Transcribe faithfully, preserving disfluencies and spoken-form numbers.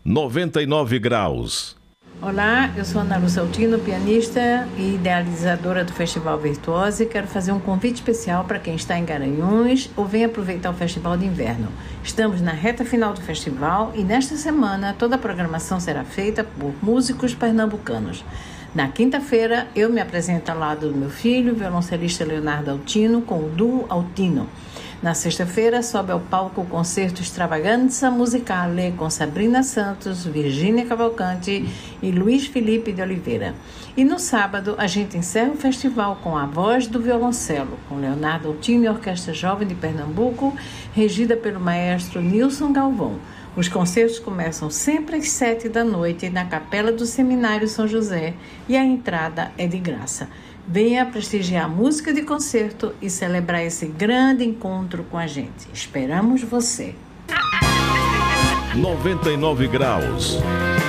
noventa e nove graus. Olá, eu sou Ana Lúcia Altino, pianista e idealizadora do Festival Virtuose, e quero fazer um convite especial para quem está em Garanhuns ou vem aproveitar o Festival de Inverno. Estamos na reta final do festival e nesta semana toda a programação será feita por músicos pernambucanos. Na quinta-feira, eu me apresento ao lado do meu filho, violoncelista Leonardo Altino, com o duo Altino. Na sexta-feira, sobe ao palco o concerto Extravaganza Musicale com Sabrina Santos, Virgínia Cavalcante e Luiz Felipe de Oliveira. E no sábado, a gente encerra o festival com A Voz do Violoncelo, com Leonardo Altino e a Orquestra Jovem de Pernambuco, regida pelo maestro Nilson Galvão. Os concertos começam sempre às sete da noite na Capela do Seminário São José e a entrada é de graça. Venha prestigiar a música de concerto e celebrar esse grande encontro com a gente. Esperamos você. noventa e nove graus.